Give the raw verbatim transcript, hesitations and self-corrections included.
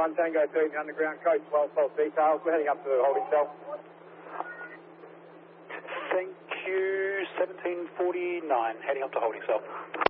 one Tango thirteen underground, coach twelve, twelve details. We're heading up to the holding cell. Thank you, seventeen forty-nine, heading up to holding cell.